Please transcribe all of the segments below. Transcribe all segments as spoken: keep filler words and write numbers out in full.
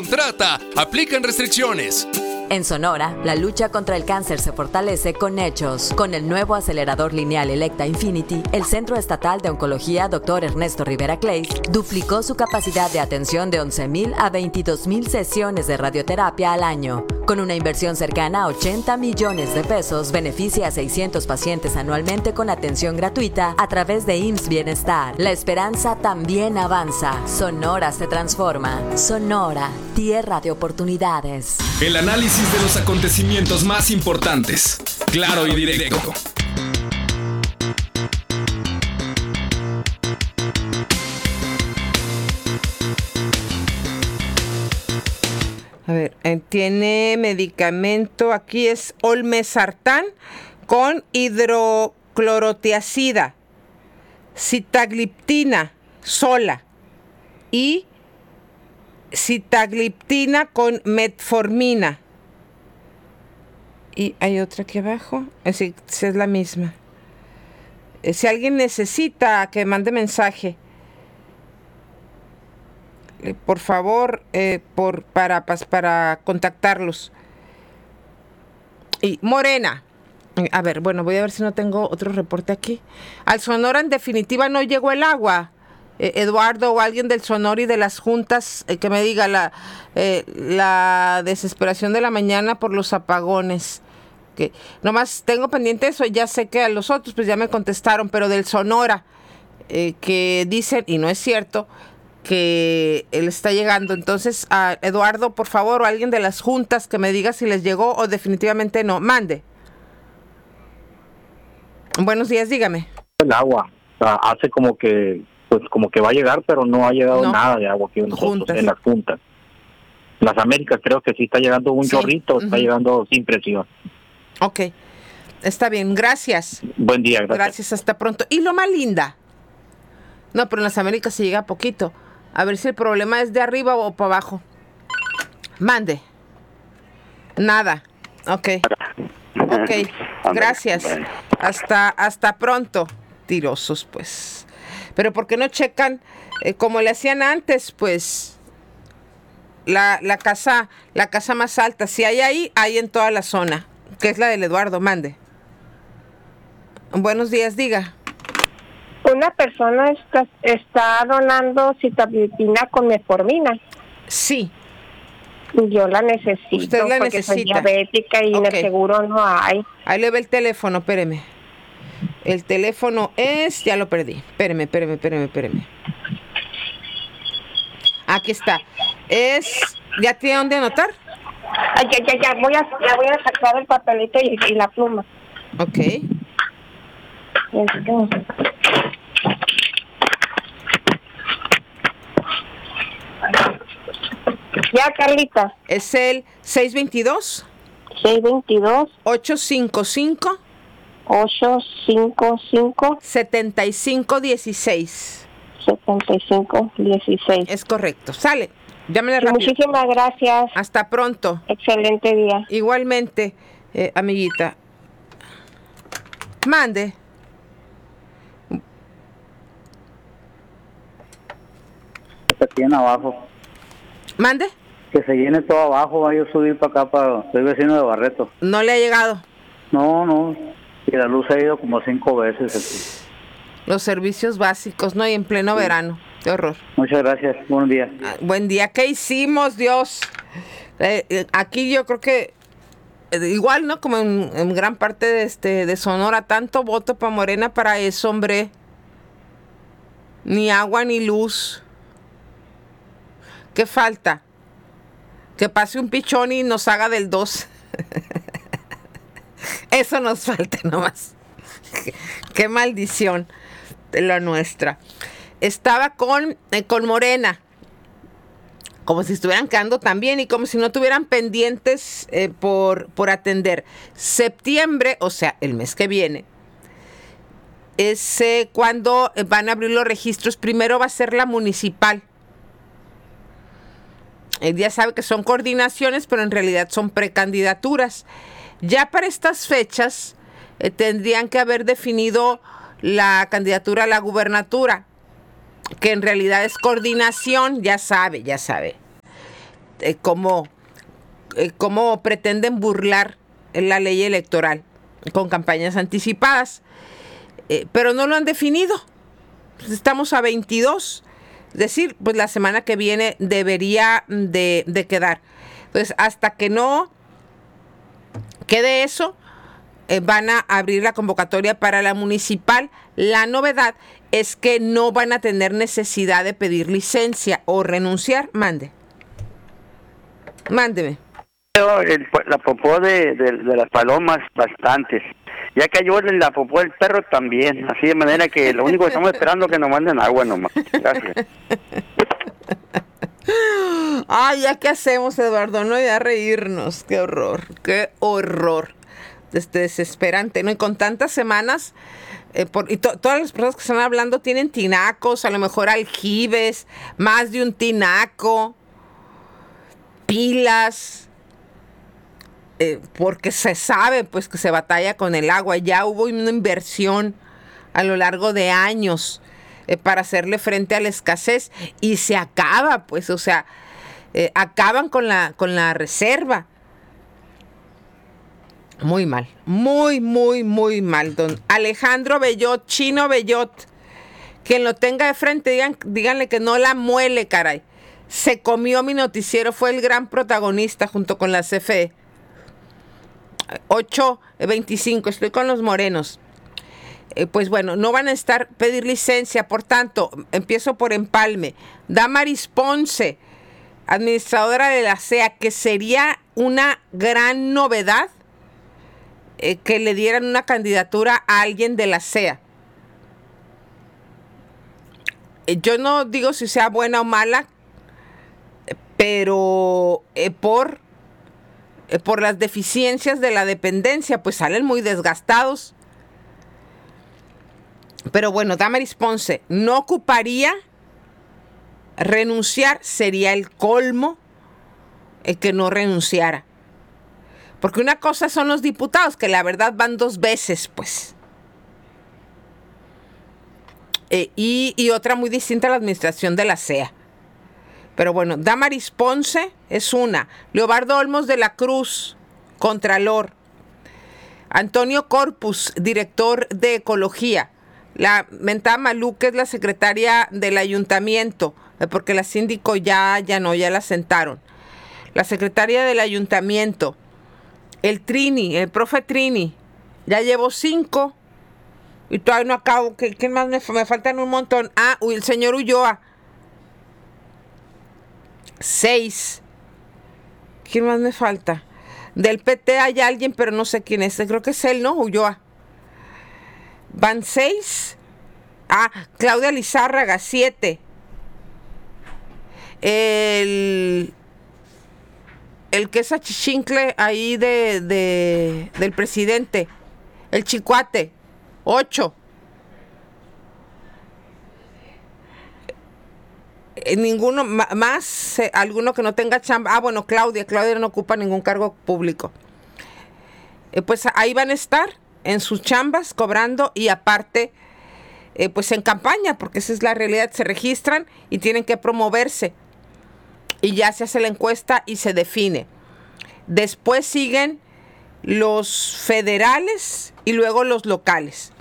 Trata, aplican restricciones. En Sonora, la lucha contra el cáncer se fortalece con hechos. Con el nuevo acelerador lineal Electa Infinity, el Centro Estatal de Oncología doctor Ernesto Rivera Clays duplicó su capacidad de atención de once mil a veintidós mil sesiones de radioterapia al año. Con una inversión cercana a ochenta millones de pesos, beneficia a seiscientos pacientes anualmente con atención gratuita a través de I M S S Bienestar. La esperanza también avanza. Sonora se transforma. Sonora, tierra de oportunidades. El análisis de los acontecimientos más importantes. Claro y directo. A ver, tiene medicamento, aquí es olmesartán con hidroclorotiazida, sitagliptina sola y sitagliptina con metformina. Y hay otra aquí abajo, es, es la misma. Si alguien necesita que mande mensaje, por favor, eh, por para, para contactarlos. Y Morena. A ver, bueno, voy a ver si no tengo otro reporte aquí. Al Sonora en definitiva no llegó el agua. Eh, Eduardo o alguien del Sonora y de las juntas eh, que me diga la, eh, la desesperación de la mañana por los apagones. Que nomás tengo pendiente eso, ya sé que a los otros pues ya me contestaron, pero del Sonora eh, que dicen, y no es cierto, que él está llegando. Entonces, a Eduardo, por favor, o alguien de las juntas que me diga si les llegó o definitivamente no. Mande. Buenos días, dígame. El agua, o sea, hace como que, pues como que va a llegar, pero no ha llegado no. nada de agua aquí en, nosotros, en las juntas. En las Américas creo que sí está llegando un sí. chorrito, uh-huh. está llegando sin presión. Ok, está bien, gracias. Buen día, gracias. Gracias, hasta pronto. Y Loma Linda. No, pero en las Américas se llega poquito. A ver si el problema es de arriba o para abajo. Mande. Nada. Ok. Ok. Gracias. Hasta, hasta pronto. Tirosos, pues. Pero ¿por qué no checan eh, como le hacían antes? Pues la, la casa, la casa más alta. Si hay ahí, hay en toda la zona. Que es la del Eduardo. Mande. Buenos días, diga. Una persona está, está donando sitagliptina con metformina. Sí. Yo la necesito. Usted la porque necesita. Soy diabética y okay. en el seguro no hay. Ahí le ve el teléfono, espéreme. El teléfono es... Ya lo perdí. Espéreme, espéreme, espéreme, espéreme. Aquí está. Es... ¿Ya tiene dónde anotar? Ay, ya, ya, ya. Voy a, ya voy a sacar el papelito y, y la pluma. Ok. Este... Ya, Carlita. Es el seis veintidós. seis veintidós. ocho cinco cinco. ocho cinco cinco. setenta y cinco dieciséis. setenta y cinco dieciséis. Es correcto. Sale. Llámale rápido. Muchísimas gracias. Hasta pronto. Excelente día. Igualmente, eh, amiguita. Mande. Está aquí en abajo. ¿Mande? Que se llene todo abajo, voy a subir para acá, para soy vecino de Barreto. ¿No le ha llegado? No, no, y la luz ha ido como cinco veces aquí. Los servicios básicos, ¿no? Y en pleno sí. verano, qué horror. Muchas gracias, buen día. Ah, buen día, ¿qué hicimos, Dios? Eh, eh, aquí yo creo que, eh, igual, ¿no? Como en, en gran parte de, este, de Sonora, tanto voto para Morena para eso, hombre. Ni agua ni luz. ¿Qué falta? Que pase un pichón y nos haga del dos. Eso nos falta nomás. Qué, qué maldición de la nuestra. Estaba con, eh, con Morena. Como si estuvieran quedando tan bien y como si no tuvieran pendientes eh, por, por atender. Septiembre, o sea, el mes que viene, es eh, cuando van a abrir los registros. Primero va a ser la municipal. El día sabe que son coordinaciones, pero en realidad son precandidaturas. Ya para estas fechas eh, tendrían que haber definido la candidatura a la gubernatura, que en realidad es coordinación, ya sabe, ya sabe. eh, cómo, eh, cómo pretenden burlar la ley electoral con campañas anticipadas. Eh, pero no lo han definido. Estamos a veintidós. Es decir, pues la semana que viene debería de, de quedar. Entonces, hasta que no quede eso, eh, van a abrir la convocatoria para la municipal. La novedad es que no van a tener necesidad de pedir licencia o renunciar. Mande. Mándeme. El, la popó de, de, de las palomas, bastantes. Ya cayó la popó del perro también. Así de manera que lo único que estamos esperando es que nos manden agua nomás. Gracias. Ay, ¿ya qué hacemos, Eduardo? No, ya reírnos. Qué horror, qué horror. Este, desesperante, ¿no? Y con tantas semanas, eh, por, y to, todas las personas que están hablando tienen tinacos, a lo mejor aljibes, más de un tinaco, pilas. Eh, porque se sabe pues que se batalla con el agua. Ya hubo una inversión a lo largo de años eh, para hacerle frente a la escasez y se acaba pues, o sea, eh, acaban con la, con la reserva. Muy mal, muy, muy, muy mal, don Alejandro Bellot, Chino Bellot. Quien lo tenga de frente, digan, díganle que no la muele, caray. Se comió mi noticiero, fue el gran protagonista junto con la C F E. ocho veinticinco, estoy con los morenos. Eh, pues bueno, no van a estar pedir licencia, por tanto, empiezo por Empalme. Damaris Ponce, administradora de la C E A, que sería una gran novedad eh, que le dieran una candidatura a alguien de la C E A. Eh, yo no digo si sea buena o mala, pero eh, por... por las deficiencias de la dependencia, pues salen muy desgastados. Pero bueno, Damaris Ponce no ocuparía renunciar, sería el colmo el que no renunciara. Porque una cosa son los diputados, que la verdad van dos veces, pues. Eh, y, y otra muy distinta a la administración de la C E A. Pero bueno, Damaris Ponce es una. Leobardo Olmos de la Cruz, Contralor. Antonio Corpus, director de Ecología. La mentada Malú, que es la secretaria del ayuntamiento, porque la síndico ya, ya no, ya la sentaron. La secretaria del ayuntamiento. El Trini, el profe Trini. Ya llevo cinco y todavía no acabo. ¿Qué, qué más me, me faltan un montón? Ah, el señor Ulloa. Seis. ¿Quién más me falta? Del P T hay alguien, pero no sé quién es. Creo que es él, ¿no? Ulloa. Van seis. Ah, Claudia Lizárraga, siete. El, el que es achichincle ahí de, de, del presidente. El chicuate, ocho. Ninguno más, eh, alguno que no tenga chamba. Ah, bueno, Claudia, Claudia no ocupa ningún cargo público. Eh, pues ahí van a estar en sus chambas cobrando y aparte, eh, pues en campaña, porque esa es la realidad, se registran y tienen que promoverse. Y ya se hace la encuesta y se define. Después siguen los federales y luego los locales.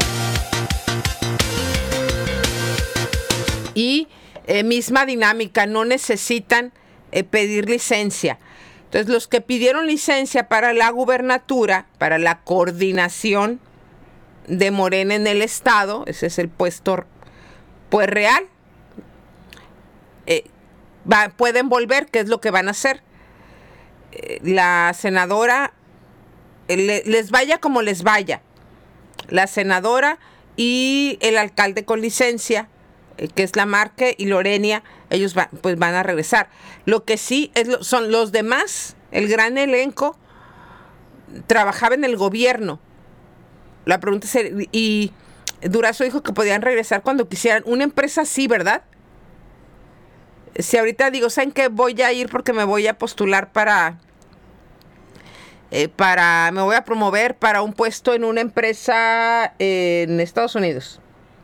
Y Eh, misma dinámica, no necesitan eh, pedir licencia. Entonces, los que pidieron licencia para la gubernatura, para la coordinación de Morena en el estado, ese es el puesto pues real, eh, va, pueden volver, ¿qué es lo que van a hacer? Eh, la senadora, eh, le, les vaya como les vaya, la senadora y el alcalde con licencia, que es Lamarque y Lorenia, ellos va, pues van a regresar. Lo que sí es lo, son los demás, el gran elenco, trabajaba en el gobierno. La pregunta es, y Durazo dijo que podían regresar cuando quisieran. Una empresa sí, ¿verdad? Si ahorita digo, ¿saben qué? Voy a ir porque me voy a postular para, eh, para, me voy a promover para un puesto en una empresa en Estados Unidos.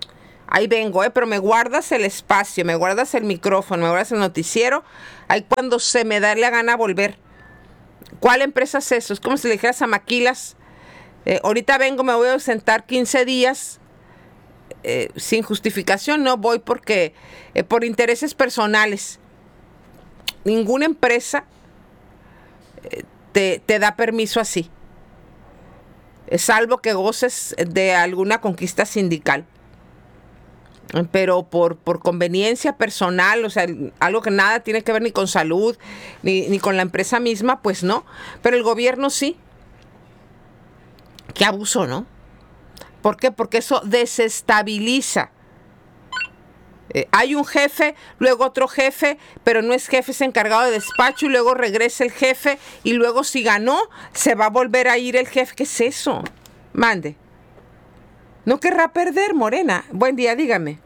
Ahí vengo, ¿eh? Pero me guardas el espacio, me guardas el micrófono, me guardas el noticiero. Ahí cuando se me da la gana volver. ¿Cuál empresa es eso? Es como si le dijeras a Maquilas, eh, ahorita vengo, me voy a ausentar quince días eh, sin justificación. No voy porque eh, por intereses personales. Ninguna empresa eh, te, te da permiso así. Salvo que goces de alguna conquista sindical. Pero por, por conveniencia personal, o sea, algo que nada tiene que ver ni con salud, ni, ni con la empresa misma, pues no. Pero el gobierno sí. Qué abuso, ¿no? ¿Por qué? Porque eso desestabiliza. Eh, hay un jefe, luego otro jefe, pero no es jefe, es encargado de despacho, y luego regresa el jefe, y luego si ganó, se va a volver a ir el jefe. ¿Qué es eso? Mande. No querrá perder, Morena. Buen día, dígame.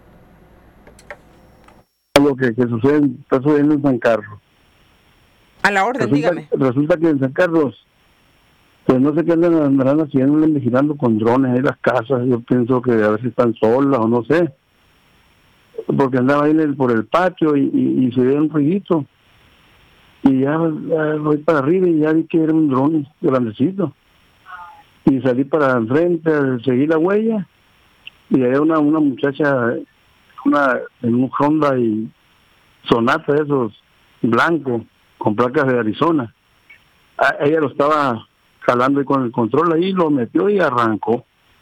Lo que, que sucede, está sucediendo en San Carlos. A la orden, resulta, dígame. Resulta que en San Carlos, pues no sé qué andan, andarán haciendo, andan vigilando con drones ahí las casas. Yo pienso que a ver si están solas o no sé. Porque andaba ahí en el, por el patio y, y, y se veía un ruidito. Y ya, ya voy para arriba y ya vi que era un dron grandecito. Y salí para enfrente a seguir la huella y había una una muchacha una en un Honda y Sonata de esos blancos con placas de Arizona. A, ella lo estaba jalando con el control ahí, lo metió y arrancó.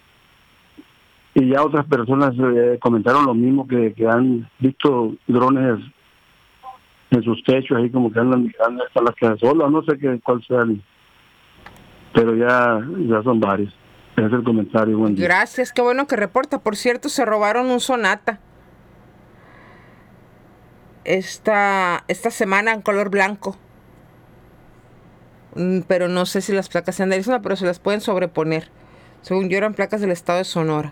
Y ya otras personas eh, comentaron lo mismo, que, que han visto drones en sus techos ahí como que andan mirando hasta las casas solas, no sé qué cuál sea el, pero ya, ya son varios. Ese es el comentario. Buen día. Gracias, qué bueno que reporta. Por cierto, se robaron un Sonata esta, esta semana en color blanco. Mm, pero no sé si las placas sean de Arizona, pero se las pueden sobreponer. Según yo, eran placas del estado de Sonora.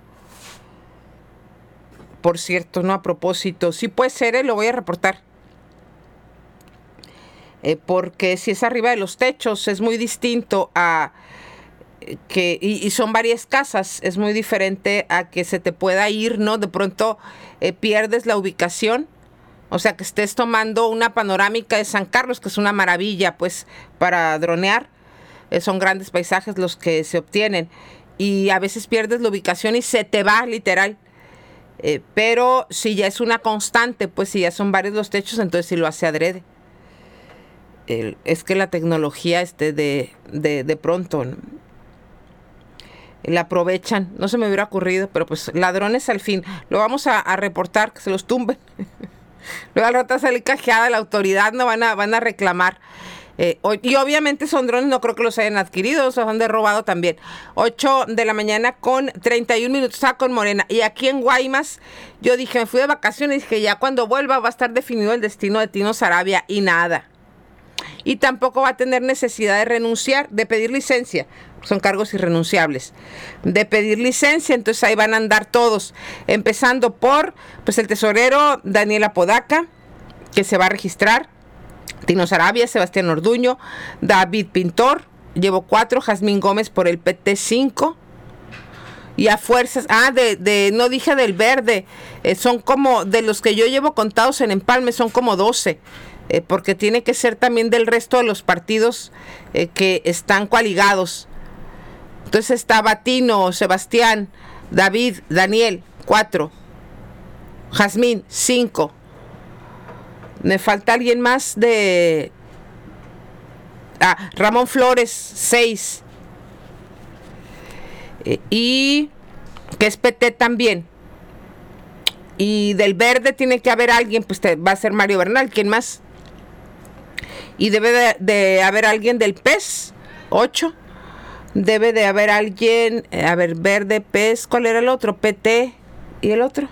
Por cierto, no, a propósito, sí puede ser, eh, lo voy a reportar. Eh, porque si es arriba de los techos es muy distinto a que, y, y son varias casas, es muy diferente a que se te pueda ir, ¿no? De pronto eh, pierdes la ubicación, o sea, que estés tomando una panorámica de San Carlos, que es una maravilla, pues, para dronear, eh, son grandes paisajes los que se obtienen, y a veces pierdes la ubicación y se te va, literal. Eh, pero si ya es una constante, pues si ya son varios los techos, entonces sí lo hace adrede. El, es que la tecnología este de, de, de pronto ¿no? la aprovechan, no se me hubiera ocurrido, pero pues ladrones al fin, lo vamos a, a reportar, que se los tumben. Luego al rato sale cajeada la autoridad, no van a, van a reclamar. Eh, y obviamente son drones, no creo que los hayan adquirido, se han derrobado también. ocho de la mañana con treinta y un minutos, está con Morena. Y aquí en Guaymas, yo dije, me fui de vacaciones y dije, ya cuando vuelva va a estar definido el destino de Tino Sarabia, y nada. Y tampoco va a tener necesidad de renunciar, de pedir licencia, son cargos irrenunciables, de pedir licencia. Entonces ahí van a andar todos, empezando por pues el tesorero Daniel Apodaca, que se va a registrar, Tino Sarabia, Sebastián Orduño, David Pintor, llevo cuatro, Jazmín Gómez por el P T cinco, y a fuerzas, ah, de, de no dije del verde, eh, son como, de los que yo llevo contados en Empalme, son como doce, eh, porque tiene que ser también del resto de los partidos eh, que están coaligados. Entonces está Batino, Sebastián, David, Daniel, cuatro, Jazmín, cinco. Me falta alguien más de... Ah, Ramón Flores, seis. Eh, y que es P T también. Y del verde tiene que haber alguien, pues te, va a ser Mario Bernal, ¿quién más? Y debe de, de haber alguien del P E S, ocho. Debe de haber alguien, eh, a ver, verde, P E S, ¿cuál era el otro? P T, ¿y el otro?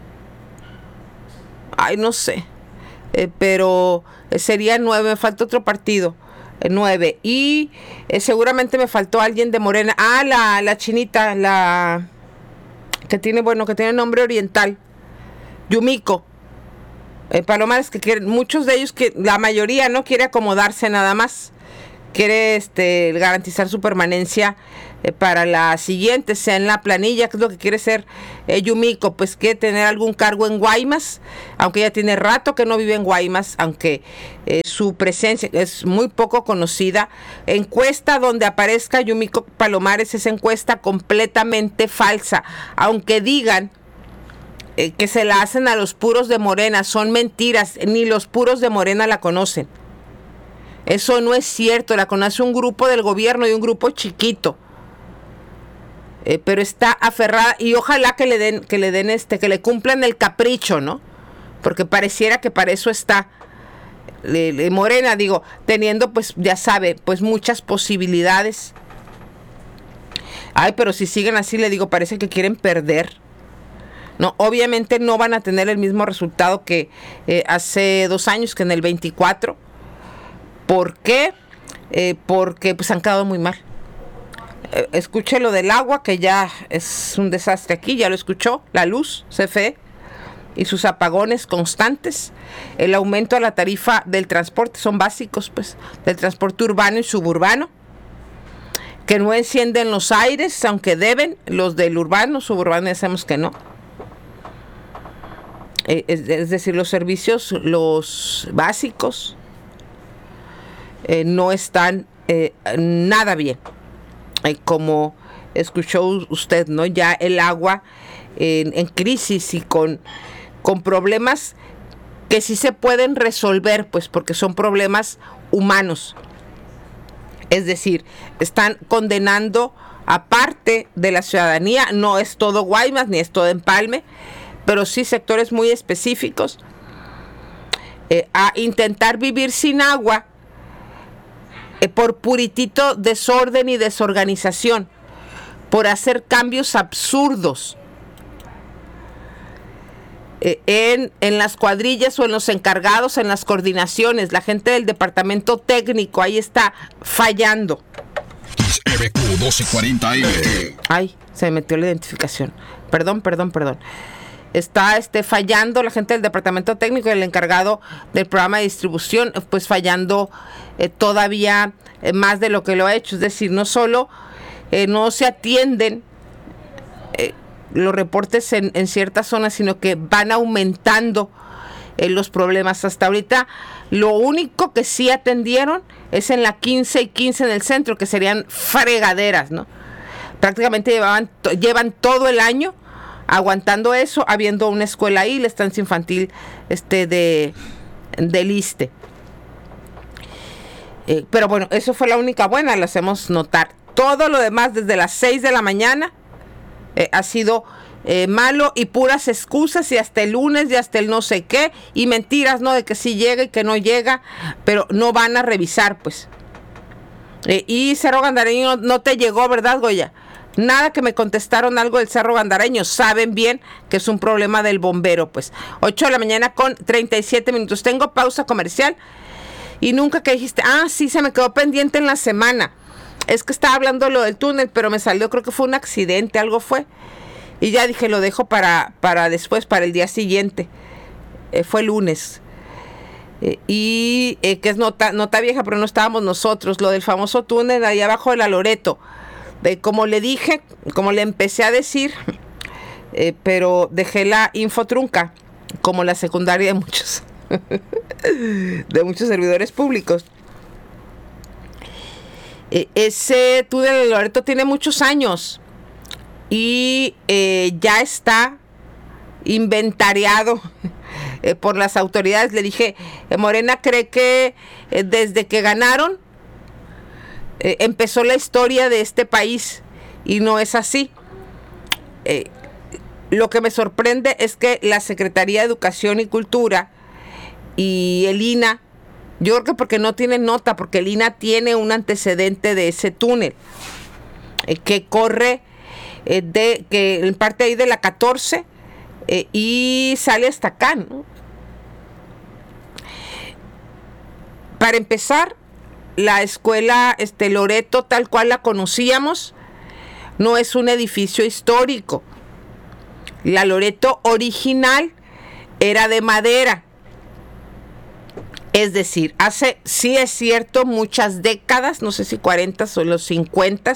Ay, no sé. Eh, pero eh, sería nueve, me falta otro partido, eh, nueve. Y eh, seguramente me faltó alguien de Morena. Ah, la, la chinita, la que tiene, bueno, que tiene nombre oriental, Yumiko. Eh, Palomares, que quieren, muchos de ellos, que la mayoría no quiere acomodarse nada más. quiere este, garantizar su permanencia eh, para la siguiente, sea en la planilla, que es lo que quiere ser eh, Yumiko, pues quiere tener algún cargo en Guaymas, aunque ella tiene rato que no vive en Guaymas, aunque eh, su presencia es muy poco conocida. Encuesta donde aparezca Yumiko Palomares, esa encuesta completamente falsa, aunque digan eh, que se la hacen a los puros de Morena, son mentiras, ni los puros de Morena la conocen. Eso no es cierto, la conoce un grupo del gobierno y un grupo chiquito. Eh, pero está aferrada y ojalá que le den, que le den este, que le cumplan el capricho, ¿no? Porque pareciera que para eso está le, le, Morena, digo, teniendo pues, ya sabe, pues muchas posibilidades. Ay, pero si siguen así, le digo, parece que quieren perder. No, obviamente no van a tener el mismo resultado que eh, hace dos años, que en el veinticuatro. ¿Por qué? Eh, porque pues han quedado muy mal. Eh, escuche lo del agua, que ya es un desastre aquí, ya lo escuchó, la luz, C F E, y sus apagones constantes, el aumento a la tarifa del transporte, son básicos, pues, del transporte urbano y suburbano, que no encienden los aires, aunque deben, los del urbano, suburbano, ya sabemos que no. Eh, es, es decir, los servicios, los básicos, eh, no están eh, nada bien. Eh, como escuchó usted, ¿no? Ya el agua en, en crisis y con, con problemas que sí se pueden resolver, pues porque son problemas humanos. Es decir, están condenando a parte de la ciudadanía, no es todo Guaymas ni es todo Empalme, pero sí sectores muy específicos, eh, a intentar vivir sin agua eh, por puritito desorden y desorganización, por hacer cambios absurdos eh, en, en las cuadrillas o en los encargados, en las coordinaciones. La gente del departamento técnico ahí está fallando. R Q doce cuarenta M. Ay, se me metió la identificación. Perdón, perdón, perdón. Está este, fallando la gente del departamento técnico y el encargado del programa de distribución, pues fallando eh, todavía eh, más de lo que lo ha hecho. Es decir, no solo eh, no se atienden eh, los reportes en, en ciertas zonas, sino que van aumentando eh, los problemas. Hasta ahorita lo único que sí atendieron es en la quince y quince en el centro, que serían fregaderas, ¿no? Prácticamente llevaban, llevan todo el año aguantando eso, habiendo una escuela ahí, la estancia infantil este de del ISSSTE. Eh, pero bueno, eso fue la única buena, lo hacemos notar. Todo lo demás, desde las seis de la mañana, eh, ha sido eh, malo y puras excusas, y hasta el lunes y hasta el no sé qué, y mentiras, ¿no? De que sí llega y que no llega, pero no van a revisar, pues. Eh, y Cerro Gandareño no, no te llegó, ¿verdad, Goya? Nada que me contestaron algo del Cerro Gandareño. Saben bien que es un problema del bombero, pues. ocho de la mañana con treinta y siete minutos. Tengo pausa comercial. Y nunca que dijiste, ah, sí, se me quedó pendiente en la semana. Es que estaba hablando lo del túnel, pero me salió, creo que fue un accidente, algo fue. Y ya dije, lo dejo para, para después, para el día siguiente. Eh, fue lunes. Eh, y eh, que es nota, nota vieja, pero no estábamos nosotros. Lo del famoso túnel ahí abajo de la Loreto. De, como le dije, como le empecé a decir, eh, pero dejé la info trunca, como la secundaria de muchos, de muchos servidores públicos. Eh, ese túnel de Loreto tiene muchos años y eh, ya está inventariado eh, por las autoridades. Le dije, eh, Morena cree que eh, desde que ganaron, Eh, empezó la historia de este país, y no es así. Eh, lo que me sorprende es que la Secretaría de Educación y Cultura y el I N A, yo creo que porque no tienen nota, porque el I N A tiene un antecedente de ese túnel eh, que corre eh, de que en parte ahí de la catorce eh, y sale hasta acá, ¿no? Para empezar, la escuela este, Loreto, tal cual la conocíamos, no es un edificio histórico. La Loreto original era de madera. Es decir, hace, sí es cierto, muchas décadas, no sé si cuarenta o los cincuenta,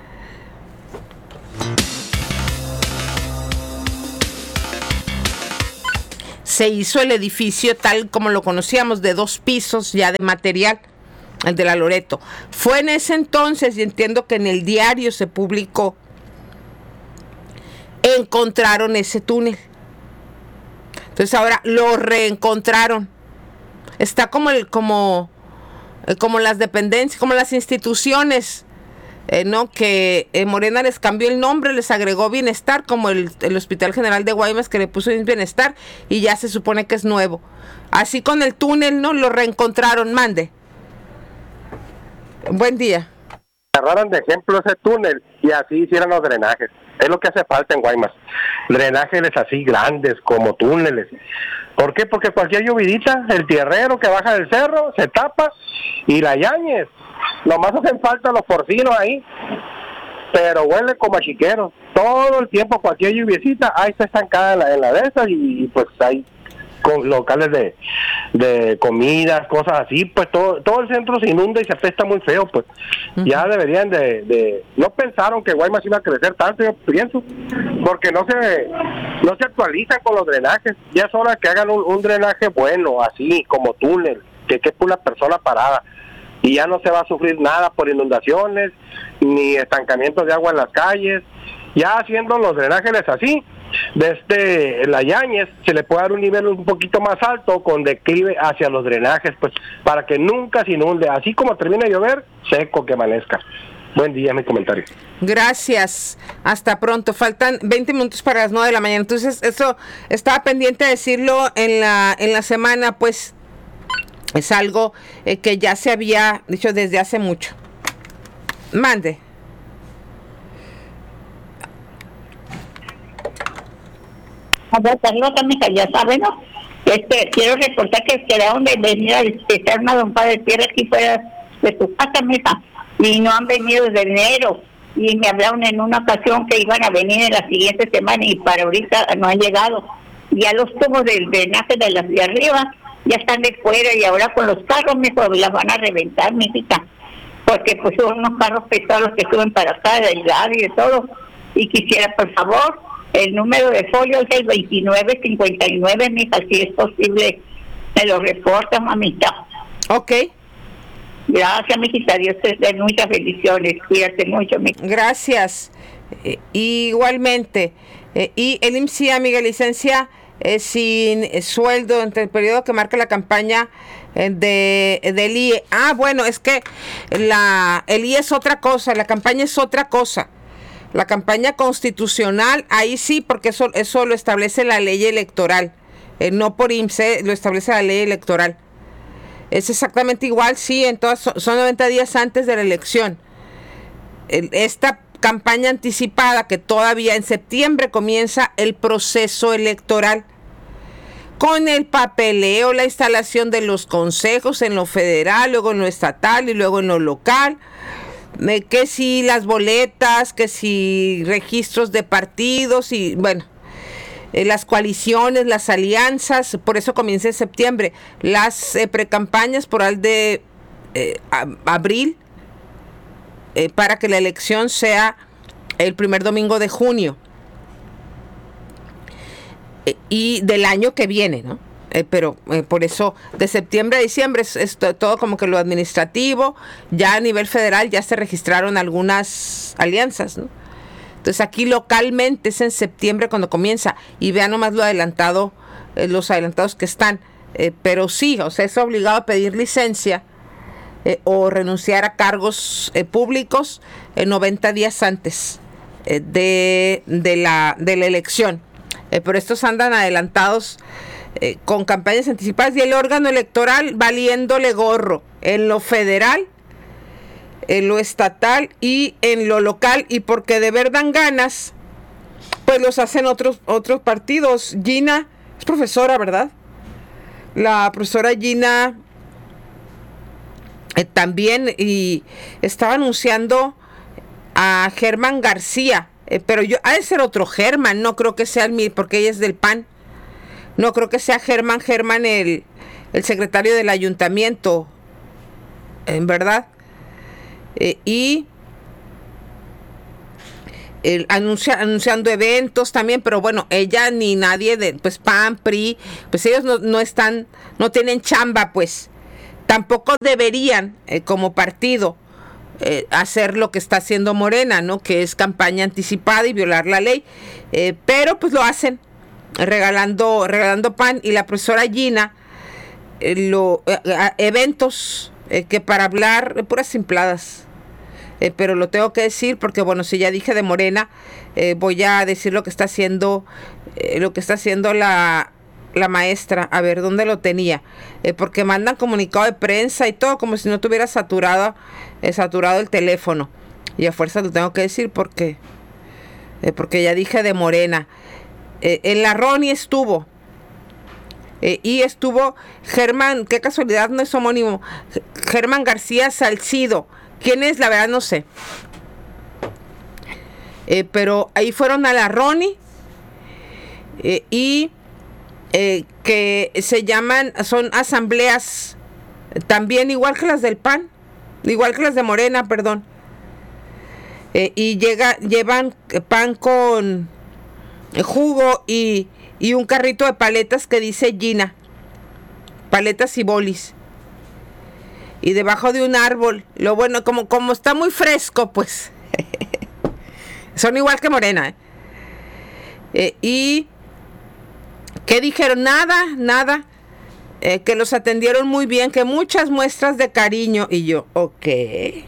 se hizo el edificio tal como lo conocíamos, de dos pisos ya de material, el de la Loreto. Fue en ese entonces, y entiendo que en el diario se publicó, encontraron ese túnel. Entonces ahora lo reencontraron. Está como el, como, como las dependencias, como las instituciones, eh, ¿no? Que eh, Morena les cambió el nombre, les agregó Bienestar, como el, el Hospital General de Guaymas, que le puso Bienestar, y ya se supone que es nuevo. Así con el túnel, ¿no? Lo reencontraron. Mande. Buen día. Agarraran de ejemplo ese túnel y así hicieran los drenajes. Es lo que hace falta en Guaymas. Drenajes así grandes, como túneles. ¿Por qué? Porque cualquier llovidita, el tierrero que baja del cerro, se tapa, y la Yáñez. Nomás hacen falta los porcinos ahí, pero huele como a chiquero. Todo el tiempo, cualquier lluviecita, ahí está estancada en la, en la de esas, y, y pues hay con locales de, de comidas, cosas así, pues todo todo el centro se inunda y se apesta muy feo, pues. Uh-huh. Ya deberían de, de, no pensaron que Guaymas iba a crecer tanto, yo pienso, porque no se no se actualizan con los drenajes. Ya es hora que hagan un, un drenaje bueno, así como túnel, que quepa una persona parada, y ya no se va a sufrir nada por inundaciones ni estancamientos de agua en las calles. Ya haciendo los drenajes así, desde la Yáñez se le puede dar un nivel un poquito más alto con declive hacia los drenajes, pues, para que nunca se inunde, así como termina de llover, seco que amanezca. Buen día, mi comentario. Gracias, hasta pronto. Faltan veinte minutos para las nueve de la mañana, entonces eso estaba pendiente de decirlo en la en la semana, pues es algo eh, que ya se había dicho desde hace mucho. Mande. A ver, Carlota, mija, ya saben, ¿no? Este, quiero reportar que quedaron de venir a visitar una dompa de tierra aquí fuera de tu casa, mija, y no han venido desde enero, y me hablaron en una ocasión que iban a venir en la siguiente semana, y para ahorita no han llegado. Ya los tubos del drenaje de las de arriba ya están de fuera, y ahora con los carros, mijo, las van a reventar, mijita, porque pues son unos carros pesados que suben para acá, del gas y de todo, y quisiera, por favor, el número de folio es el veintinueve cincuenta y nueve, mija, si es posible, me lo reporta, mamita. Ok. Gracias, mijita, Dios te dé muchas bendiciones, cuídate mucho, mijita. Gracias. Eh, igualmente. Eh, y el I M S S, amiga licencia, eh, sin eh, sueldo entre el periodo que marca la campaña eh, de del I E. Ah, bueno, es que la el I E es otra cosa, la campaña es otra cosa. La campaña constitucional, ahí sí, porque eso, eso lo establece la ley electoral, eh, no por I M S S, lo establece la ley electoral. Es exactamente igual, sí, en todas, son noventa días antes de la elección. El, esta campaña anticipada, que todavía en septiembre comienza el proceso electoral, con el papeleo, la instalación de los consejos en lo federal, luego en lo estatal y luego en lo local, que si las boletas, que si registros de partidos y bueno, eh, las coaliciones, las alianzas, por eso comienza en septiembre. Las eh, precampañas por al de eh, a, abril, eh, para que la elección sea el primer domingo de junio eh, y del año que viene, ¿no? Eh, pero eh, por eso de septiembre a diciembre es, es todo como que lo administrativo. Ya a nivel federal ya se registraron algunas alianzas, ¿no? Entonces aquí localmente es en septiembre cuando comienza, y vean nomás lo adelantado, eh, los adelantados que están, eh, pero sí, o sea, es obligado a pedir licencia eh, o renunciar a cargos eh, públicos eh, noventa días antes eh, de, de, la, de la elección, eh, pero estos andan adelantados Eh, con campañas anticipadas, y el órgano electoral valiéndole gorro en lo federal, en lo estatal y en lo local, y porque de ver dan ganas, pues los hacen otros otros partidos. Gina es profesora, ¿verdad? La profesora Gina eh, también, y estaba anunciando a Germán García, eh, pero yo ha de ser otro Germán, no creo que sea el mío, porque ella es del P A N. No creo que sea Germán, Germán el, el secretario del ayuntamiento, en verdad, eh, y el, anuncia, anunciando eventos también, pero bueno, ella ni nadie de pues P A N, P R I, pues ellos no, no están, no tienen chamba, pues tampoco deberían eh, como partido eh, hacer lo que está haciendo Morena, ¿no? Que es campaña anticipada y violar la ley, eh, pero pues lo hacen regalando regalando pan. Y la profesora Gina eh, lo eh, eventos eh, que para hablar eh, puras simpladas, eh, pero lo tengo que decir porque bueno, si ya dije de Morena, eh, voy a decir lo que está haciendo eh, lo que está haciendo la la maestra. A ver, ¿dónde lo tenía? Eh, porque mandan comunicado de prensa y todo como si no tuviera saturado eh, saturado el teléfono, y a fuerza lo tengo que decir porque eh, porque ya dije de Morena. Eh, en la Ronnie estuvo eh, y estuvo Germán, qué casualidad, no es homónimo, Germán García Salcido. ¿Quién es? La verdad no sé, eh, pero ahí fueron a la Ronnie eh, y eh, que se llaman, son asambleas también igual que las del P A N, igual que las de Morena, perdón, eh, y llega, llevan pan con jugo y, y un carrito de paletas que dice Gina, paletas y bolis, y debajo de un árbol. Lo bueno, como, como está muy fresco, pues son igual que Morena, ¿eh? Eh, y ¿qué dijeron? Nada, nada, eh, que los atendieron muy bien, que muchas muestras de cariño. Y yo, ok, eh,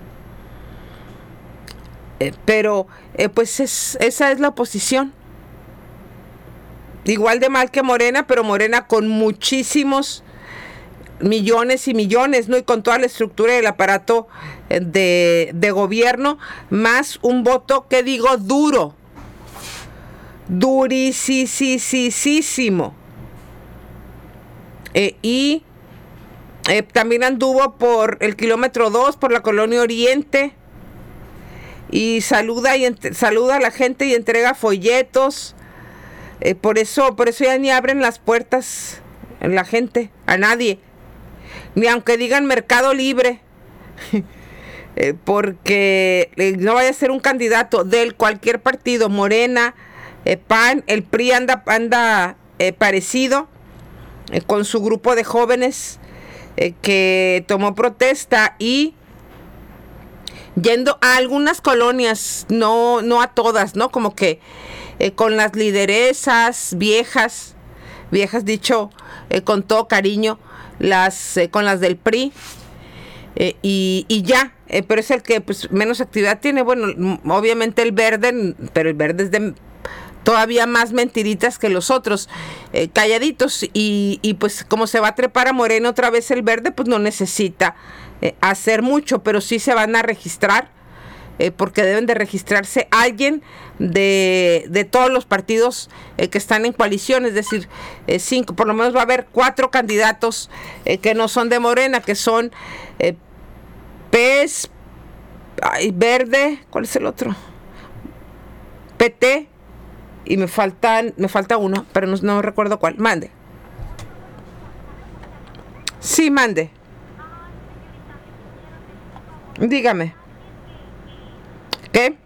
pero eh, pues es, esa es la oposición. Igual de mal que Morena, pero Morena con muchísimos millones y millones, ¿no? Y con toda la estructura del aparato de, de gobierno, más un voto, que digo, duro, durisísimo. Eh, y eh, también anduvo por el kilómetro dos, por la Colonia Oriente, y saluda, y ent- saluda a la gente y entrega folletos. Eh, por eso, por eso ya ni abren las puertas a la gente, a nadie, ni aunque digan Mercado Libre, eh, porque eh, no vaya a ser un candidato del cualquier partido, Morena, eh, P A N, el P R I anda, anda eh, parecido, eh, con su grupo de jóvenes eh, que tomó protesta y yendo a algunas colonias, no, no a todas, ¿no? Como que Eh, con las lideresas viejas, viejas dicho eh, con todo cariño, las eh, con las del P R I, eh, y, y ya, eh, pero es el que pues menos actividad tiene. Bueno, obviamente el Verde, pero el Verde es de todavía más mentiritas que los otros, eh, calladitos, y, y pues como se va a trepar a Morena otra vez el Verde, pues no necesita eh, hacer mucho, pero sí se van a registrar. Eh, porque deben de registrarse alguien de, de todos los partidos eh, que están en coalición, es decir, eh, cinco, por lo menos va a haber cuatro candidatos eh, que no son de Morena, que son eh, P E S, ay, Verde, ¿cuál es el otro? P T, y me faltan, me falta uno, pero no, no recuerdo cuál. Mande. Sí, mande. Dígame. ¿Qué?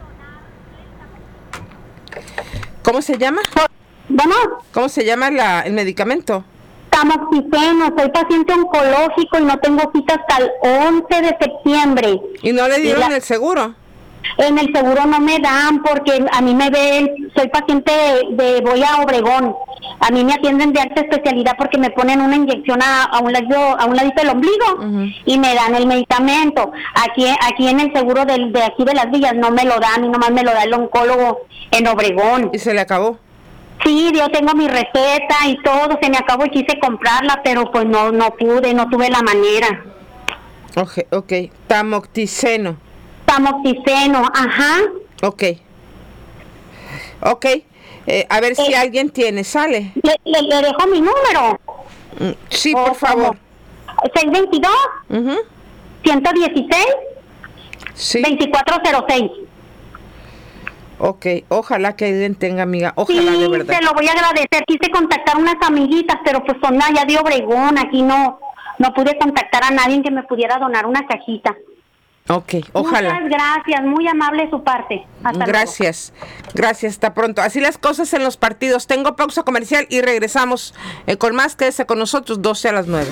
¿Cómo se llama? Bueno. ¿Cómo se llama la, el medicamento? Tamoxifeno, soy paciente oncológico y no tengo cita hasta el once de septiembre. ¿Y no le dieron la, el seguro? En el seguro no me dan porque a mí me ven, soy paciente de, de voy a Obregón. A mí me atienden de alta especialidad porque me ponen una inyección a, a un lado, a un ladito del ombligo, uh-huh, y me dan el medicamento. Aquí aquí en el seguro del, de aquí de las villas no me lo dan, y nomás me lo da el oncólogo en Obregón. ¿Y se le acabó? Sí, yo tengo mi receta y todo, se me acabó y quise comprarla, pero pues no no pude, no tuve la manera. Ok, ok, tamoxifeno. Tamoxifeno, ajá. Ok. Ok. Eh, a ver eh, si alguien tiene, sale. Le, le, le dejo mi número. Sí, por favor. seis veintidós, uh-huh, ciento dieciséis, sí, veinticuatro cero seis. Ok, ojalá que alguien tenga, amiga, ojalá sí, de verdad. te lo voy a agradecer. Quise contactar a unas amiguitas, pero pues son allá de Obregón, aquí no, no pude contactar a nadie que me pudiera donar una cajita. Ok, ojalá. Muchas gracias, muy amable de su parte. Hasta gracias, luego. Gracias, hasta pronto. Así las cosas en los partidos. Tengo pausa comercial y regresamos eh, con más. Quédese con nosotros, doce a las nueve.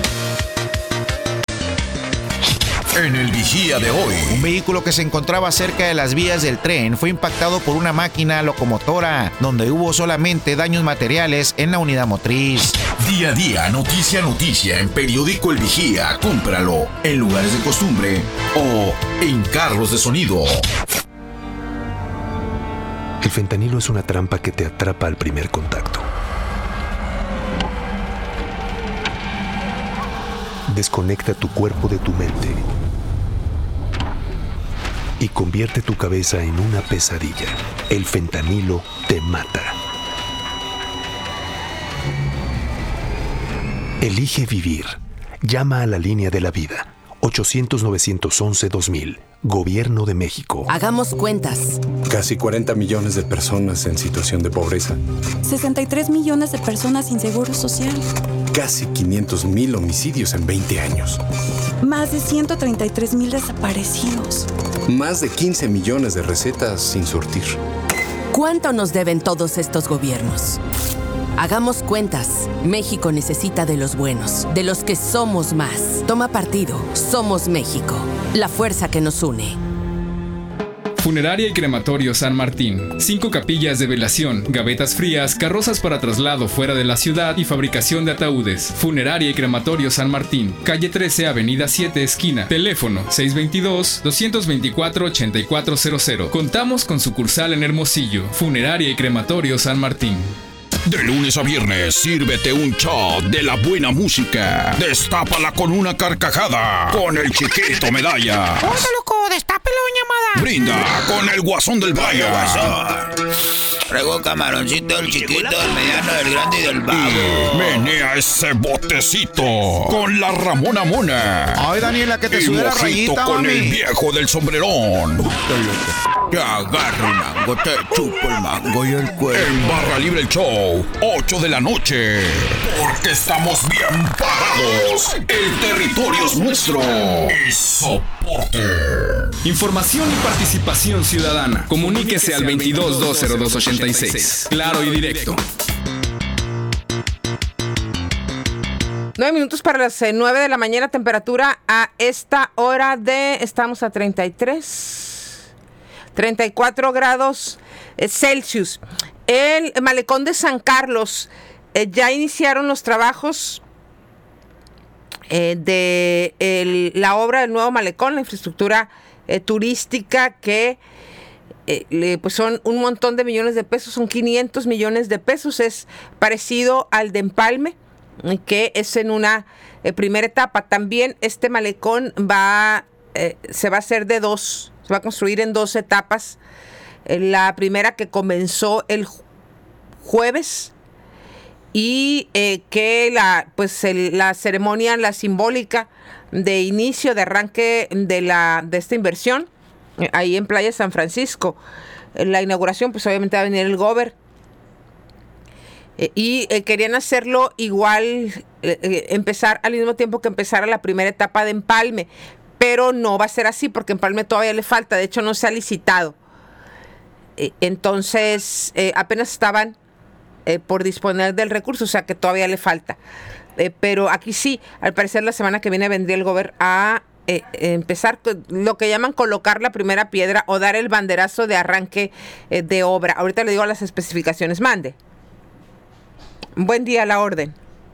En el Vigía de hoy, un vehículo que se encontraba cerca de las vías del tren fue impactado por una máquina locomotora, donde hubo solamente daños materiales en la unidad motriz. Día a día, noticia a noticia, en Periódico El Vigía. Cómpralo en lugares de costumbre o en carros de sonido. El fentanilo es una trampa que te atrapa al primer contacto. Desconecta tu cuerpo de tu mente y convierte tu cabeza en una pesadilla. El fentanilo te mata. Elige vivir. Llama a la línea de la vida. ochocientos, novecientos once, dos mil. Gobierno de México. Hagamos cuentas. Casi cuarenta millones de personas en situación de pobreza. sesenta y tres millones de personas sin seguro social. Casi quinientos mil homicidios en veinte años. Más de ciento treinta y tres mil desaparecidos. Más de quince millones de recetas sin surtir. ¿Cuánto nos deben todos estos gobiernos? Hagamos cuentas. México necesita de los buenos, de los que somos más. Toma partido. Somos México. La fuerza que nos une. Funeraria y Crematorio San Martín. Cinco capillas de velación, gavetas frías, carrozas para traslado fuera de la ciudad y fabricación de ataúdes. Funeraria y Crematorio San Martín. Calle trece, Avenida siete, esquina. Teléfono seis dos dos, dos dos cuatro, ocho cuatro cero cero. Contamos con sucursal en Hermosillo. Funeraria y Crematorio San Martín. De lunes a viernes, sírvete un shot de la buena música. Destápala con una carcajada. Con el Chiquito Medalla. ¡Hola, loco! ¡Destápelo, llamada! Brinda con el Guasón del Valle. Traigo camaroncito, el chiquito, el mediano, el grande y del vago. Y menea ese botecito con la Ramona Mona. Ay, Daniela, que te y sube la rayita, con mami. el viejo del sombrerón. Te agarro el mango, te chupo el mango y el cuello. En Barra Libre el Show, ocho de la noche. Porque estamos bien parados. El territorio es nuestro. Y soporte. Información y participación ciudadana. Comuníquese al veintidós dos cero dos ochenta y seis. Claro y directo. Nueve minutos para las eh, nueve de la mañana, temperatura a esta hora de, estamos a treinta y tres, treinta y cuatro grados eh, Celsius. El malecón de San Carlos, eh, ya iniciaron los trabajos eh, de el, la obra del nuevo malecón, la infraestructura eh, turística que eh, le, pues son un montón de millones de pesos, son quinientos millones de pesos, es parecido al de Empalme, que es en una eh, primera etapa. También este malecón va, eh, se va a hacer de dos, se va a construir en dos etapas. Eh, la primera que comenzó el ju- jueves y eh, que la, pues el, la ceremonia, la simbólica de inicio, de arranque de, la, de esta inversión, eh, ahí en Playa San Francisco. Eh, la inauguración, pues obviamente va a venir el gober. Eh, y eh, querían hacerlo igual, eh, eh, empezar al mismo tiempo que empezara la primera etapa de Empalme, pero no va a ser así porque Empalme todavía le falta, de hecho no se ha licitado. Eh, entonces eh, apenas estaban eh, por disponer del recurso, o sea que todavía le falta. Eh, pero aquí sí, al parecer la semana que viene vendría el gobierno a eh, empezar lo que llaman colocar la primera piedra o dar el banderazo de arranque eh, de obra. Ahorita le digo las especificaciones, mande. Buen día, la orden.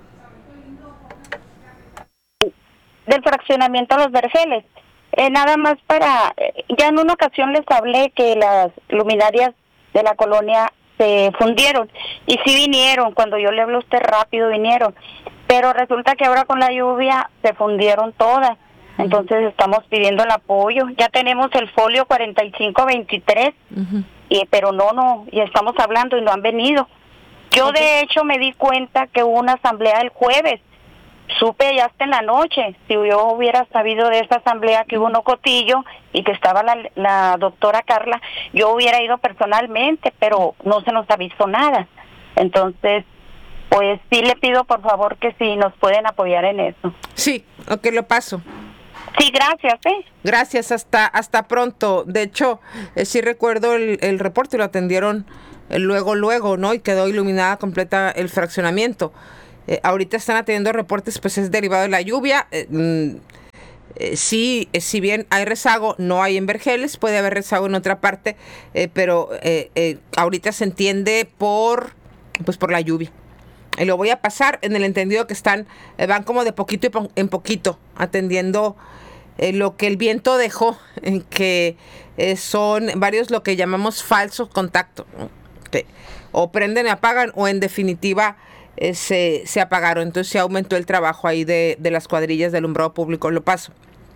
Del fraccionamiento a los vergeles. Eh, nada más para, eh, ya en una ocasión les hablé que las luminarias de la colonia se fundieron y sí vinieron, cuando yo le hablo a usted rápido vinieron, pero resulta que ahora con la lluvia se fundieron todas, entonces estamos pidiendo el apoyo. Ya tenemos el folio cuarenta y cinco veintitrés, uh-huh. y, pero no, no, y estamos hablando y no han venido. Yo okay. de hecho me di cuenta que hubo una asamblea el jueves supe ya hasta en la noche. Si yo hubiera sabido de esa asamblea que hubo en Ocotillo y que estaba la, la doctora Carla, yo hubiera ido personalmente, pero no se nos avisó nada. Entonces, pues sí le pido por favor que si nos pueden apoyar en eso. Sí, ok, lo paso. Sí, gracias, ¿eh? Gracias, hasta hasta pronto. De hecho, eh, sí recuerdo el, el reporte, lo atendieron eh, luego, luego, ¿no? Y quedó iluminada completa el fraccionamiento. Eh, ahorita están atendiendo reportes, pues es derivado de la lluvia. Eh, mm, eh, sí, eh, si bien hay rezago, no hay en Vergeles, puede haber rezago en otra parte, eh, pero eh, eh, ahorita se entiende por, pues por la lluvia. Y lo voy a pasar en el entendido que están, eh, van como de poquito en poquito, atendiendo eh, lo que el viento dejó, en que eh, son varios lo que llamamos falsos contactos, ¿no? Que o prenden y apagan, o en definitiva eh, se, se apagaron. Entonces se aumentó el trabajo ahí de, de las cuadrillas de alumbrado público. Lo paso.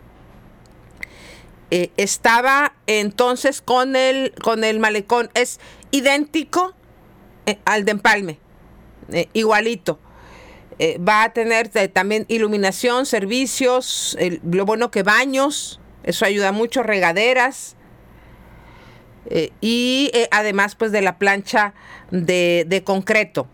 Eh, estaba entonces con el, con el malecón, es idéntico eh, al de Empalme. Eh, igualito. Eh, va a tener eh, también iluminación, servicios, eh, lo bueno que baños, eso ayuda mucho, regaderas, eh, y eh, además pues de la plancha de, de concreto,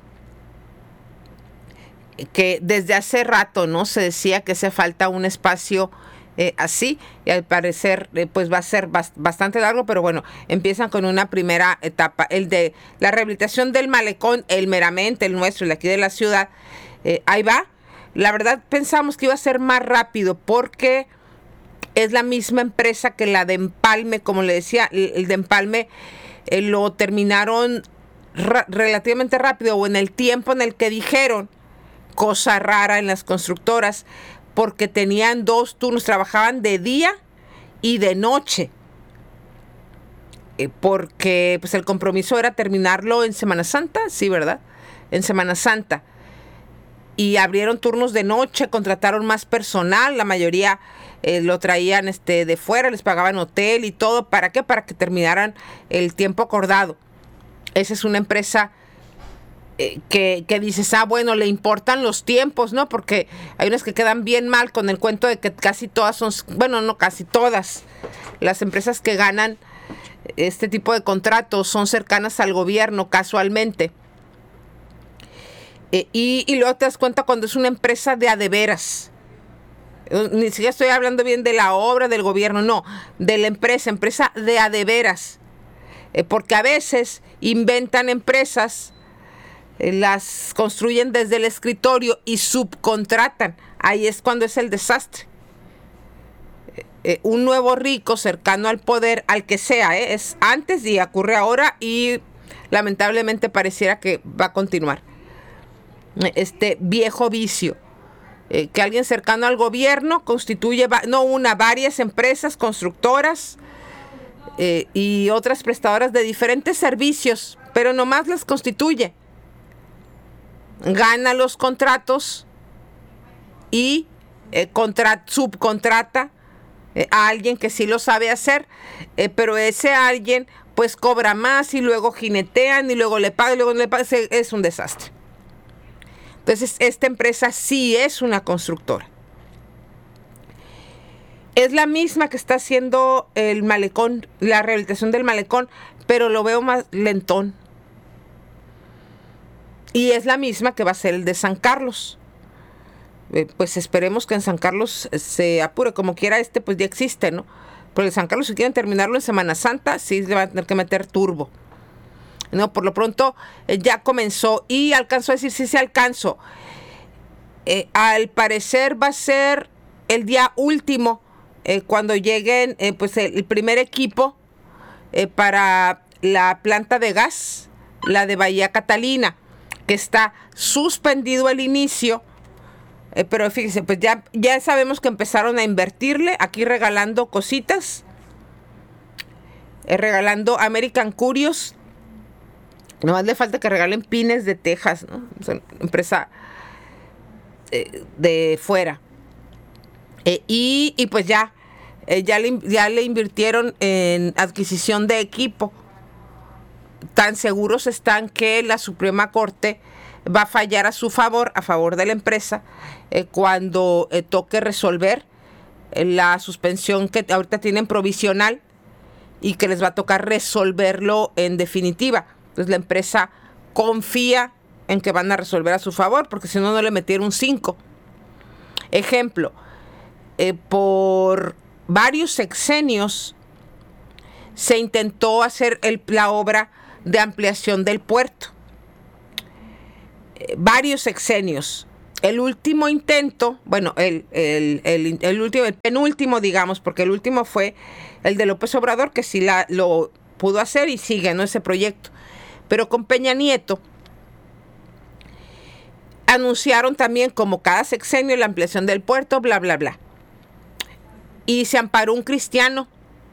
que desde hace rato, ¿no? Se decía que hace falta un espacio eh, así, y al parecer eh, pues va a ser bast- bastante largo, pero bueno, empiezan con una primera etapa, el de la rehabilitación del malecón, el meramente, el nuestro, el de aquí de la ciudad, eh, ahí va. La verdad pensamos que iba a ser más rápido porque es la misma empresa que la de Empalme, como le decía, el, el de Empalme eh, lo terminaron ra- relativamente rápido, o en el tiempo en el que dijeron, cosa rara en las constructoras, porque tenían dos turnos, trabajaban de día y de noche, eh, porque pues el compromiso era terminarlo en Semana Santa, sí, ¿verdad? En Semana Santa. Y abrieron turnos de noche, contrataron más personal, la mayoría eh, lo traían este, de fuera, les pagaban hotel y todo. ¿Para qué? Para que terminaran el tiempo acordado. Esa es una empresa Que, que dices, ah, bueno, le importan los tiempos, ¿no? Porque hay unas que quedan bien mal con el cuento de que casi todas son, bueno, no casi todas, las empresas que ganan este tipo de contratos son cercanas al gobierno casualmente. Eh, y, y luego te das cuenta cuando es una empresa de a de veras. Ni siquiera estoy hablando bien de la obra del gobierno, no, de la empresa, empresa de a de veras. Eh, porque a veces inventan empresas, las construyen desde el escritorio y subcontratan. Ahí es cuando es el desastre. Eh, un nuevo rico cercano al poder, al que sea, eh, es antes y ocurre ahora, y lamentablemente pareciera que va a continuar. Este viejo vicio. Eh, que alguien cercano al gobierno constituye, va- no una, varias empresas constructoras eh, y otras prestadoras de diferentes servicios, pero nomás las constituye. Gana los contratos y eh, contra, subcontrata eh, a alguien que sí lo sabe hacer, eh, pero ese alguien pues cobra más y luego jinetean y luego le pagan y luego no le pagan. Es un desastre. Entonces esta empresa sí es una constructora. Es la misma que está haciendo el malecón, la rehabilitación del malecón, pero lo veo más lentón. Y es la misma que va a ser el de San Carlos. Eh, pues esperemos que en San Carlos se apure. Como quiera, este pues ya existe, ¿no? Pero el San Carlos, si quieren terminarlo en Semana Santa, sí le van a tener que meter turbo. No, por lo pronto eh, ya comenzó y alcanzó a decir, sí, sí alcanzó. Eh, al parecer va a ser el día último eh, cuando lleguen eh, pues el, el primer equipo eh, para la planta de gas, la de Bahía Catalina, que está suspendido al inicio, eh, pero fíjense, pues ya, ya sabemos que empezaron a invertirle, aquí regalando cositas, eh, regalando American Curios, nomás le falta que regalen pines de Texas, ¿no? Es una empresa eh, de fuera. Eh, y, y pues ya, eh, ya, le, ya le invirtieron en adquisición de equipo. Tan seguros están que la Suprema Corte va a fallar a su favor, a favor de la empresa, eh, cuando eh, toque resolver eh, la suspensión que ahorita tienen provisional y que les va a tocar resolverlo en definitiva. Entonces la empresa confía en que van a resolver a su favor, porque si no, no le metieron un cinco. Ejemplo, eh, por varios sexenios se intentó hacer el, la obra de ampliación del puerto. Eh, varios sexenios. El último intento, bueno, el, el, el, el último, el penúltimo, digamos, porque el último fue el de López Obrador, que sí la, lo pudo hacer y sigue, ¿no?, ese proyecto. Pero con Peña Nieto anunciaron también, como cada sexenio, la ampliación del puerto, bla, bla, bla. Y se amparó un cristiano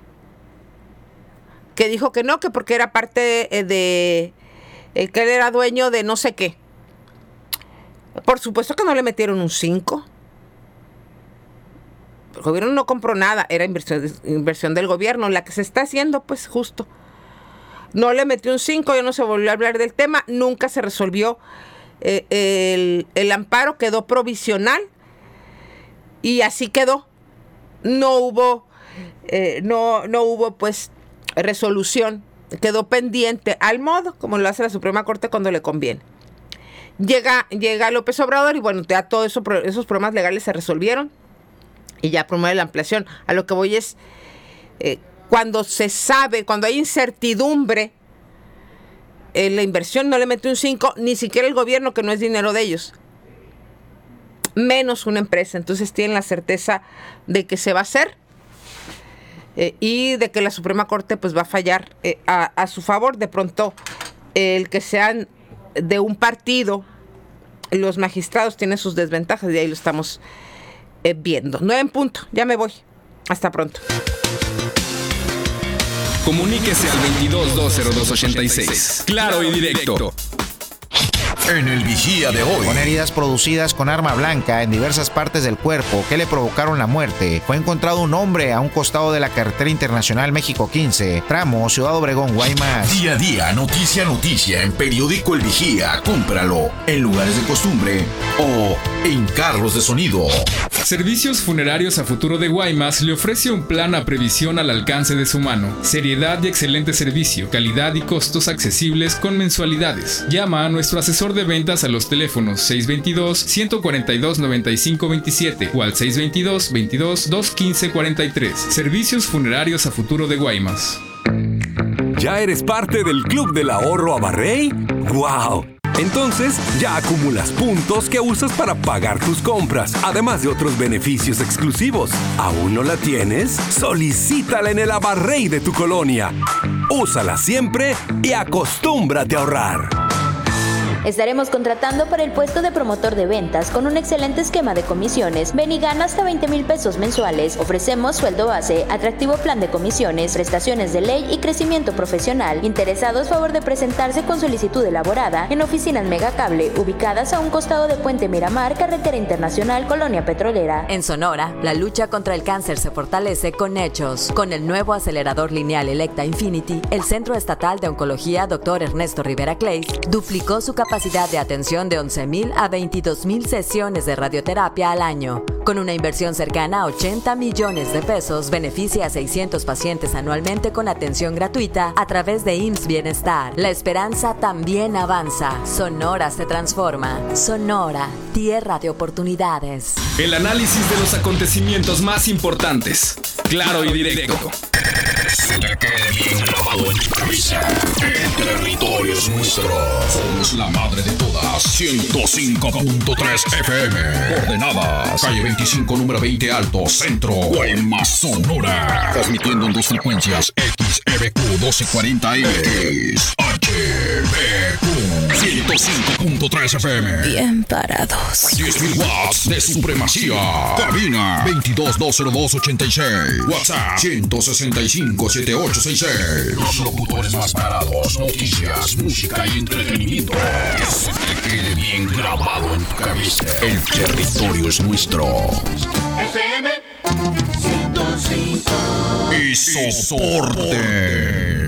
que dijo que no, que porque era parte de, de, de que él era dueño de no sé qué. Por supuesto que no le metieron un cinco. El gobierno no compró nada, era inversión, inversión del gobierno, la que se está haciendo, pues justo. No le metió un cinco, ya no se volvió a hablar del tema, nunca se resolvió. Eh, el, el amparo quedó provisional y así quedó. No hubo, eh, no, no hubo pues resolución, quedó pendiente al modo como lo hace la Suprema Corte cuando le conviene. Llega, llega López Obrador y bueno, ya todos eso, esos problemas legales se resolvieron y ya promueve la ampliación. A lo que voy es, eh, cuando se sabe, cuando hay incertidumbre, eh, la inversión no le mete un cinco, ni siquiera el gobierno, que no es dinero de ellos, menos una empresa. Entonces tienen la certeza de que se va a hacer eh, y de que la Suprema Corte pues va a fallar eh, a, a su favor. De pronto, eh, el que sean de un partido, los magistrados tienen sus desventajas y ahí lo estamos eh, viendo. Nueve en punto, ya me voy. Hasta pronto. Comuníquese al veintidós dos cero dos ochenta y seis. Claro y directo. En el Vigía de hoy. Con heridas producidas con arma blanca en diversas partes del cuerpo que le provocaron la muerte, fue encontrado un hombre a un costado de la carretera internacional México quince, tramo Ciudad Obregón, Guaymas. Día a día, noticia a noticia en Periódico El Vigía. Cómpralo en lugares de costumbre o en carros de sonido. Servicios Funerarios a Futuro de Guaymas le ofrece un plan a previsión al alcance de su mano. Seriedad y excelente servicio, calidad y costos accesibles con mensualidades. Llama a nuestro asesor de ventas a los teléfonos seis dos dos, uno cuatro dos, nueve cinco dos siete o al seis dos dos, veintidós, dos quince cuarenta y tres. Servicios Funerarios a Futuro de Guaymas. ¿Ya eres parte del Club del Ahorro Abarrey? ¡Guau! Entonces, ya acumulas puntos que usas para pagar tus compras, además de otros beneficios exclusivos. ¿Aún no la tienes? Solicítala en el Abarrey de tu colonia. Úsala siempre y acostúmbrate a ahorrar. Estaremos contratando para el puesto de promotor de ventas con un excelente esquema de comisiones. Ven y gana hasta veinte mil pesos mensuales. Ofrecemos sueldo base, atractivo plan de comisiones, prestaciones de ley y crecimiento profesional. Interesados, favor de presentarse con solicitud elaborada en oficinas Megacable, ubicadas a un costado de Puente Miramar, Carretera Internacional, Colonia Petrolera. En Sonora, la lucha contra el cáncer se fortalece con hechos. Con el nuevo acelerador lineal Electa Infinity, el Centro Estatal de Oncología doctor Ernesto Rivera Clays duplicó su capacidad de atención de once mil a veintidós mil sesiones de radioterapia al año. Con una inversión cercana a ochenta millones de pesos, beneficia a seiscientos pacientes anualmente con atención gratuita a través de I M S S Bienestar. La esperanza también avanza. Sonora se transforma. Sonora, tierra de oportunidades. El análisis de los acontecimientos más importantes. Claro y directo. Se te quede bien grabado en tu cabeza. El territorio es nuestro. Somos la madre de todas. ciento cinco punto tres F M. Coordenadas. Calle veinticinco, número veinte Alto, Centro. Guaymas, Sonora. Transmitiendo en dos frecuencias. X E B Q doce cuarenta M. X H B Q ciento cinco punto tres F M. Bien parados. diez mil watts de supremacía. Cabina veintidós dos cero dos ochenta y seis. WhatsApp ciento sesenta y cinco setenta y ocho sesenta y seis. Los locutores más parados. Noticias, música y entretenimiento. Que se te quede bien grabado en tu cabeza. El territorio es nuestro. F M ciento cinco. Y soporte.